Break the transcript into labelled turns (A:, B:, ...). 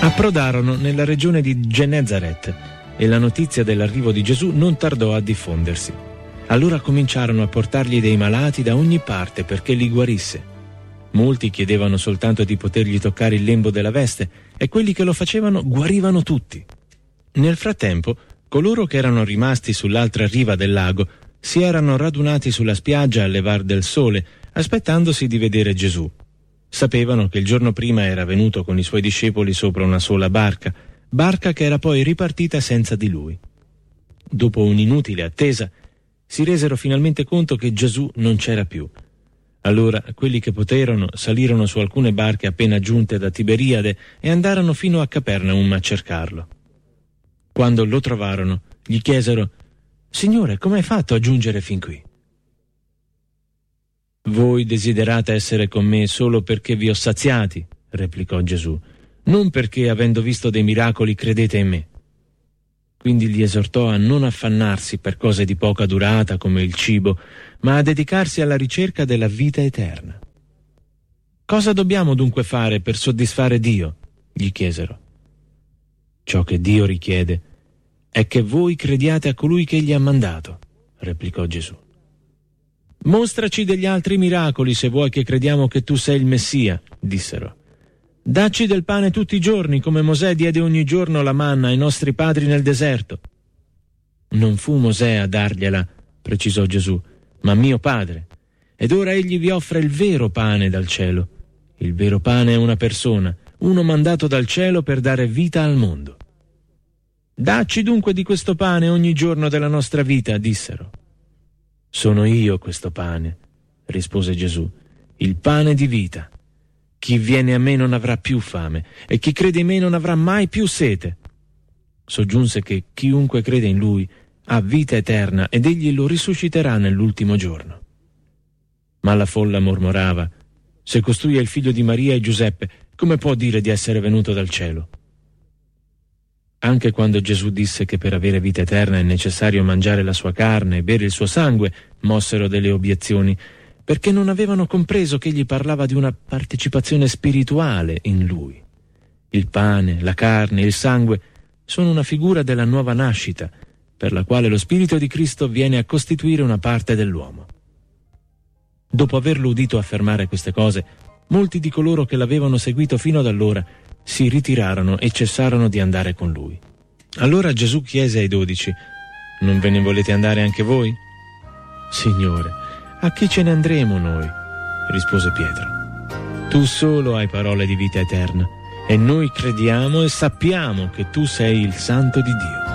A: Approdarono nella regione di Genezaret e la notizia dell'arrivo di Gesù non tardò a diffondersi. Allora cominciarono a portargli dei malati da ogni parte perché li guarisse. Molti chiedevano soltanto di potergli toccare il lembo della veste e quelli che lo facevano guarivano tutti. Nel frattempo, coloro che erano rimasti sull'altra riva del lago si erano radunati sulla spiaggia al levar del sole, aspettandosi di vedere Gesù. Sapevano che il giorno prima era venuto con i suoi discepoli sopra una sola barca che era poi ripartita senza di lui. Dopo un'inutile attesa, si resero finalmente conto che Gesù non c'era più. Allora quelli che poterono salirono su alcune barche appena giunte da Tiberiade e andarono fino a Capernaum a cercarlo. Quando lo trovarono, gli chiesero: «Signore, come hai fatto a giungere fin qui?» «Voi desiderate essere con me solo perché vi ho saziati», replicò Gesù, «non perché, avendo visto dei miracoli, credete in me». Quindi li esortò a non affannarsi per cose di poca durata come il cibo, ma a dedicarsi alla ricerca della vita eterna. «Cosa dobbiamo dunque fare per soddisfare Dio?» gli chiesero. «Ciò che Dio richiede è che voi crediate a colui che egli ha mandato», replicò Gesù. «Mostraci degli altri miracoli se vuoi che crediamo che tu sei il Messia», dissero. «Dacci del pane tutti i giorni, come Mosè diede ogni giorno la manna ai nostri padri nel deserto». «Non fu Mosè a dargliela», precisò Gesù, «ma mio Padre. Ed ora egli vi offre il vero pane dal cielo. Il vero pane è una persona, uno mandato dal cielo per dare vita al mondo». «Dacci dunque di questo pane ogni giorno della nostra vita», dissero. «Sono io questo pane», rispose Gesù, «il pane di vita. Chi viene a me non avrà più fame, e chi crede in me non avrà mai più sete». Soggiunse che chiunque crede in lui ha vita eterna ed egli lo risusciterà nell'ultimo giorno. Ma la folla mormorava: «Se costui è il figlio di Maria e Giuseppe, come può dire di essere venuto dal cielo?» Anche quando Gesù disse che per avere vita eterna è necessario mangiare la sua carne e bere il suo sangue, mossero delle obiezioni, perché non avevano compreso che egli parlava di una partecipazione spirituale in lui. Il pane, la carne, il sangue sono una figura della nuova nascita, per la quale lo Spirito di Cristo viene a costituire una parte dell'uomo. Dopo averlo udito affermare queste cose, molti di coloro che l'avevano seguito fino ad allora si ritirarono e cessarono di andare con lui. Allora Gesù chiese ai 12: «Non ve ne volete andare anche voi?» «Signore, a chi ce ne andremo noi?» rispose Pietro. «Tu solo hai parole di vita eterna, e noi crediamo e sappiamo che tu sei il Santo di Dio».